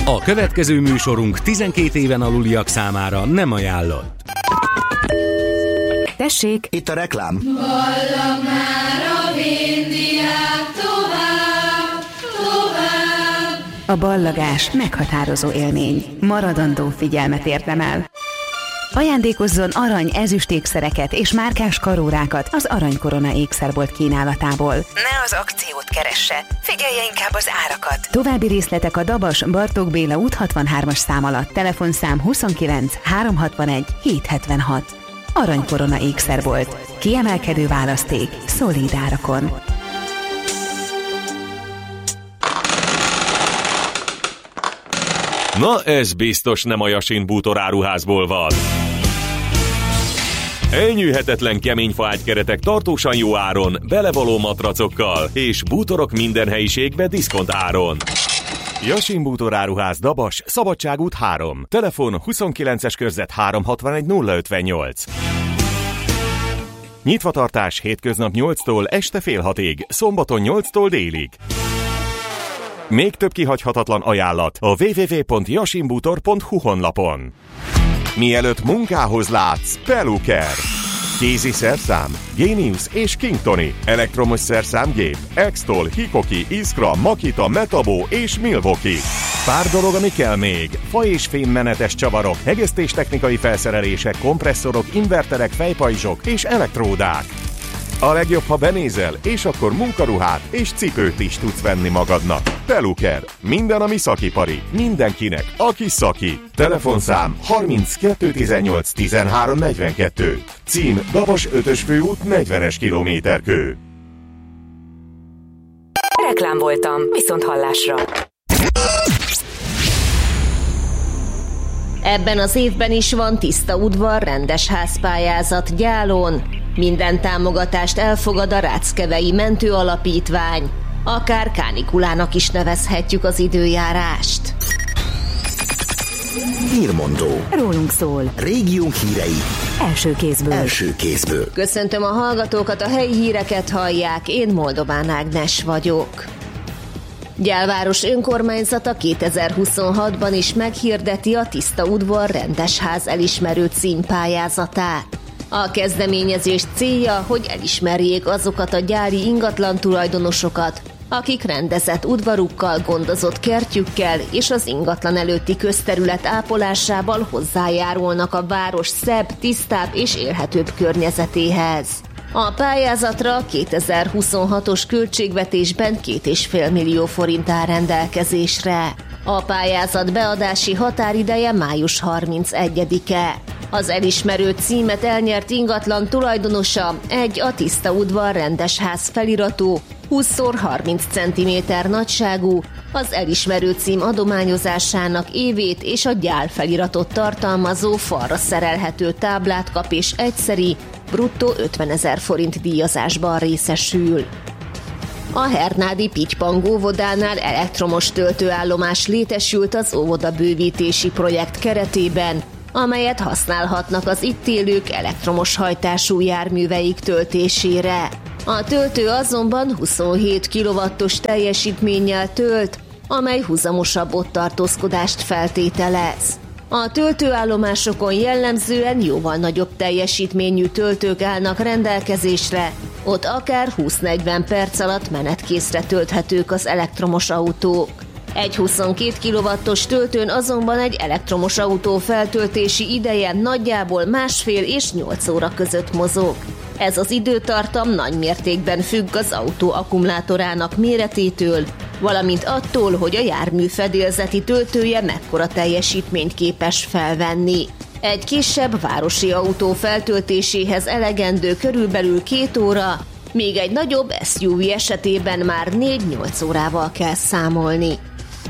A következő műsorunk 12 éven aluliak számára nem ajánlott. Tessék! Itt a reklám. Ballag már a vindiák tovább, tovább. A ballagás meghatározó élmény. Maradandó figyelmet érdemel. Ajándékozzon arany, ezüst ékszereket és márkás karórákat az Aranykorona ékszerbolt kínálatából. Ne az akciót keresse, figyelje inkább az árakat. További részletek a Dabas Bartók Béla út 63-as szám alatt. Telefonszám 29 361 776. Aranykorona ékszerbolt. Kiemelkedő választék, szolíd árakon. Na ez biztos nem a Jasin bútoráruházból van. Elnyűhetetlen keményfa ágykeretek tartósan jó áron, belevaló matracokkal és bútorok minden helyiségbe diszkont áron. Jasin bútoráruház, Dabas, Szabadságút 3. Telefon 29-es körzet 361 058. Nyitvatartás hétköznap 8-tól este fél 6-ig, szombaton 8-tól délig. Még több kihagyhatatlan ajánlat a www.jasinbútor.hu honlapon. Mielőtt munkához látsz, Peluker. Kézi szerszám, Genius és Kingtoni. Elektromos szerszámgép, Extol, Hikoki, Iskra, Makita, Metabo és Milwaukee. Pár dolog, ami kell még. Fa és fémmenetes csavarok, hegesztéstechnikai felszerelések, kompresszorok, inverterek, fejpajzsok és elektródák. A legjobb, ha benézel, és akkor munkaruhát és cipőt is tudsz venni magadnak. Peluker. Minden, ami szakipari. Mindenkinek, aki szaki. Telefonszám 32 18 13 42. Cím Dabas 5-ös főút 40-es kilométerkő. Reklám voltam, viszont hallásra. Ebben az évben is van tiszta udvar, rendes házpályázat Gyálon. Minden támogatást elfogad a Ráckevei Mentőalapítvány. Akár kánikulának is nevezhetjük az időjárást. Hírmondó. Rólunk szól. Régiónk hírei. Első kézből. Köszöntöm a hallgatókat, a helyi híreket hallják, én Moldován Ágnes vagyok. Gyálváros önkormányzata 2026-ban is meghirdeti a tiszta udvar rendes ház elismerő címpályázatát. A kezdeményezés célja, hogy elismerjék azokat a gyári ingatlan tulajdonosokat, akik rendezett udvarukkal, gondozott kertjükkel és az ingatlan előtti közterület ápolásával hozzájárulnak a város szebb, tisztább és élhetőbb környezetéhez. A pályázatra a 2026-os költségvetésben 2,5 millió forint áll rendelkezésre. A pályázat beadási határideje május 31-e. Az elismerő címet elnyert ingatlan tulajdonosa egy a tiszta udvar rendes ház feliratú, 20x30 cm nagyságú, az elismerő cím adományozásának évét és a gyál feliratot tartalmazó falra szerelhető táblát kap és egyszeri, bruttó 50 000 forint díjazásban részesül. A hernádi Pitypang óvodánál elektromos töltőállomás létesült az óvoda bővítési projekt keretében, amelyet használhatnak az itt élők elektromos hajtású járműveik töltésére. A töltő azonban 27 kW-os teljesítménnyel tölt, amely huzamosabb otttartózkodást feltételez. A töltőállomásokon jellemzően jóval nagyobb teljesítményű töltők állnak rendelkezésre, ott akár 20-40 perc alatt menetkészre tölthetők az elektromos autók. Egy 22 kW-os töltőn azonban egy elektromos autó feltöltési ideje nagyjából 1,5 és 8 óra között mozog. Ez az időtartam nagy mértékben függ az autó akkumulátorának méretétől, valamint attól, hogy a jármű fedélzeti töltője mekkora teljesítményt képes felvenni. Egy kisebb városi autó feltöltéséhez elegendő körülbelül 2 óra, még egy nagyobb SUV esetében már 4-8 órával kell számolni.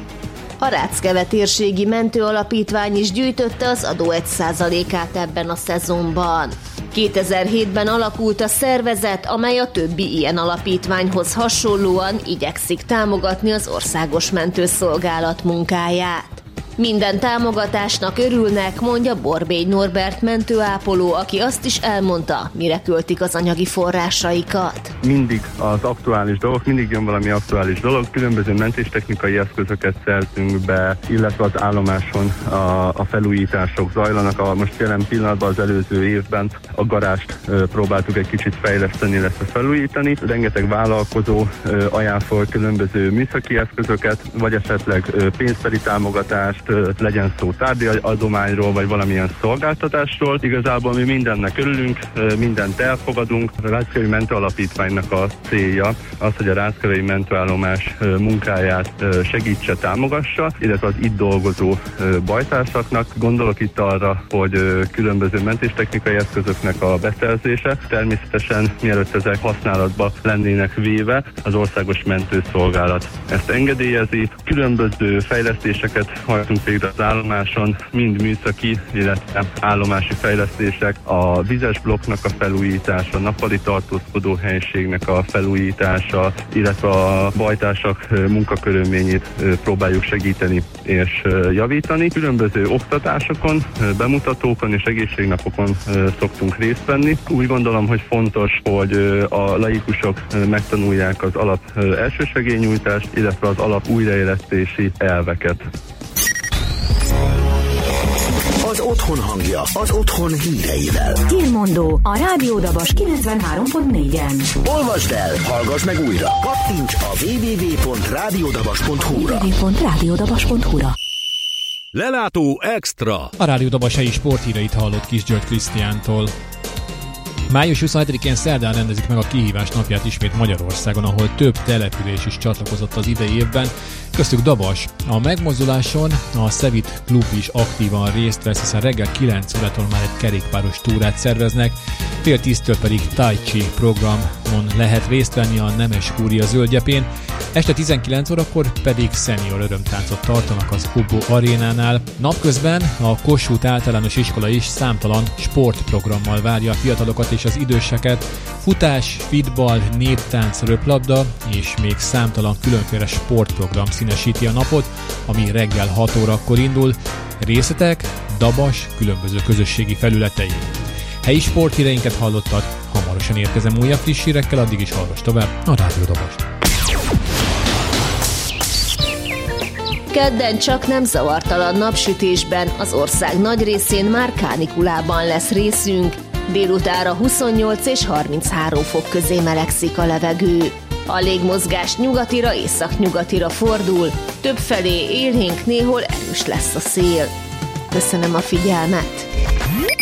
A Ráckeve térségi mentőalapítvány is gyűjtötte az adó 1%-át ebben a szezonban. 2007-ben alakult a szervezet, amely a többi ilyen alapítványhoz hasonlóan igyekszik támogatni az országos mentőszolgálat munkáját. Minden támogatásnak örülnek, mondja Borbély Norbert mentőápoló, aki azt is elmondta, mire költik az anyagi forrásaikat. Mindig az aktuális dolgok, mindig jön valami aktuális dolog, különböző mentéstechnikai eszközöket szerzünk be, illetve az állomáson a felújítások zajlanak. Most jelen pillanatban az előző évben a garást próbáltuk egy kicsit fejleszteni, illetve felújítani. Rengeteg vállalkozó ajánl fel különböző műszaki eszközöket, vagy esetleg pénzbeli támogatást, legyen szó tárgyadományról, vagy valamilyen szolgáltatásról. Igazából mi mindennek örülünk, mindent elfogadunk. A Ráckevei Mentőalapítványnak a célja az, hogy a Ráckevei mentőállomás munkáját segítse, támogassa, illetve az itt dolgozó bajtársaknak. Gondolok itt arra, hogy különböző mentéstechnikai eszközöknek a beszerzése. Természetesen mielőtt ezek használatba lennének véve, az Országos Mentőszolgálat ezt engedélyezi. Különböző fejlesztéseket hajtunk végre az állomáson, mind műszaki, illetve állomási fejlesztések, a vizes blokknak a felújítása, a nappali tartózkodó helységnek a felújítása, illetve a bajtársak munkakörülményét próbáljuk segíteni és javítani. Különböző oktatásokon, bemutatókon és egészségnapokon szoktunk részt venni. Úgy gondolom, hogy fontos, hogy a laikusok megtanulják az alap elsősegélynyújtást, illetve az alap újraélesztési elveket. Az otthon hangja, az otthon híreivel. Hírmondó a Rádió Dabas 93.4-en. Olvasd el, hallgass meg újra. Kattints a www.radiodabas.hu-ra. Lelátó Extra. A Rádió Dabas helyi sporthíreit hallott Kis György Krisztiántól. Május 27-én szerdán rendezik meg a kihívás napját ismét Magyarországon, ahol több település is csatlakozott az idei évben, köztük Dabas. A megmozduláson a Szevit klub is aktívan részt vesz, hiszen reggel 9 órától már egy kerékpáros túrát szerveznek, fél 10-től pedig Tai Chi programon lehet részt venni a Nemes Kúria zöldgyepén, este 19 órakor pedig szenior örömtáncot tartanak az Obbo arénánál. Napközben a Kossuth általános iskola is számtalan sportprogrammal várja a fiatalokat és az időseket. Futás, fitball, néptánc, röplabda és még számtalan különféle sportprogram színesíti a napot, ami reggel 6 órakor indul. Részletek Dabas különböző közösségi felületein. Helyi sporthíreinket hallottad, hamarosan érkezem újabb friss hírekkel, addig is hallgass tovább a Rádió Dabast. Kedden csak nem zavartalan napsütésben, az ország nagy részén már kánikulában lesz részünk. Délutánra 28 és 33 fok közé melegszik a levegő. A légmozgás nyugatira, északnyugatira fordul, többfelé élénk, néhol erős lesz a szél. Köszönöm a figyelmet!